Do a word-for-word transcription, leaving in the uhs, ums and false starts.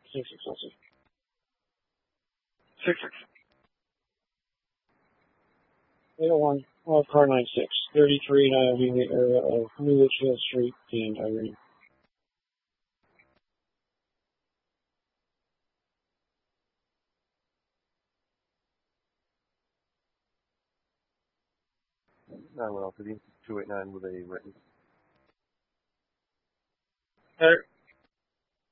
Six excessive. Six six. eight oh one, well, car nine six, thirty-three, and I'll be in the area of New Litchfield Street and Irene. nine one Alpha, two eight nine with a written. Alright.